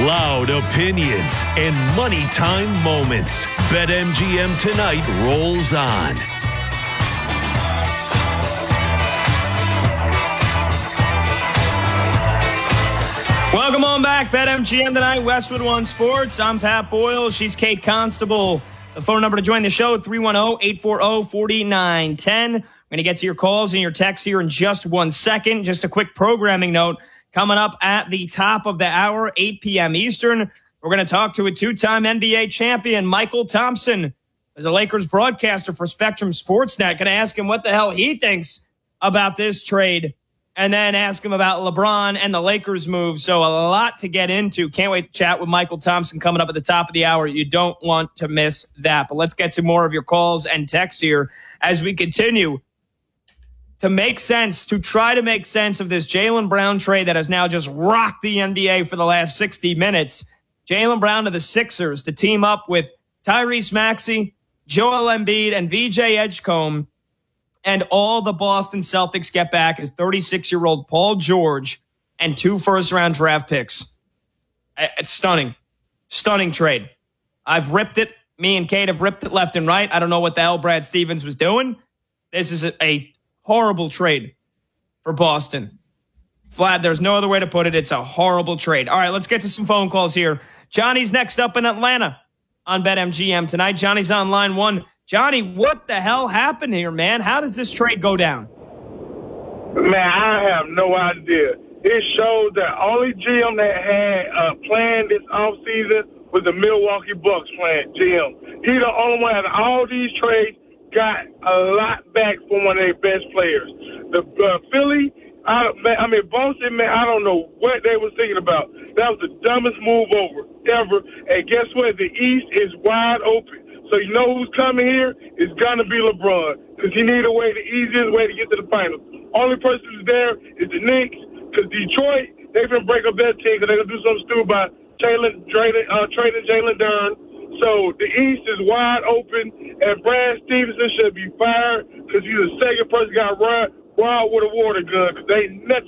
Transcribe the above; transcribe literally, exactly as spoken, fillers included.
Loud opinions and money time moments. BetMGM Tonight rolls on. Welcome on back. BetMGM Tonight, Westwood One Sports. I'm Pat Boyle. She's Kate Constable. The phone number to join the show, three one zero, eight four zero, four nine one zero. We're going to get to your calls and your texts here in just one second. Just a quick programming note. Coming up at the top of the hour, eight p.m. Eastern, we're going to talk to a two-time N B A champion, Michael Thompson, as a Lakers broadcaster for Spectrum Sportsnet. Going to ask him what the hell he thinks about this trade, and then ask him about LeBron and the Lakers move. So a lot to get into. Can't wait to chat with Michael Thompson coming up at the top of the hour. You don't want to miss that. But let's get to more of your calls and texts here as we continue to make sense, to try to make sense of this Jaylen Brown trade that has now just rocked the N B A for the last sixty minutes. Jaylen Brown to the Sixers to team up with Tyrese Maxey, Joel Embiid, and V J Edgecombe. And all the Boston Celtics get back is thirty-six-year-old Paul George and two first-round draft picks. It's stunning. Stunning trade. I've ripped it. Me and Kate have ripped it left and right. I don't know what the hell Brad Stevens was doing. This is a, a horrible trade for Boston. Vlad, there's no other way to put it. It's a horrible trade. All right, let's get to some phone calls here. Johnny's next up in Atlanta on BetMGM tonight. Johnny's on line one. Johnny, what the hell happened here, man? How does this trade go down? Man, I have no idea. It shows that only G M that had a plan this offseason was the Milwaukee Bucks plan, G M. He the only one out of all these trades got a lot back from one of their best players. The uh, Philly, I, man, I mean, Boston, man, I don't know what they were thinking about. That was the dumbest move over ever. And guess what? The East is wide open. So you know who's coming here? It's going to be LeBron because he need a way, the easiest way to get to the finals. Only person who's there is the Knicks because Detroit, they've been break up their team because they're going to do something stupid by trading, uh, trading Jalen Duren. So the East is wide open, and Brad Stevenson should be fired because he's the second person got run wild with a water gun because they nuts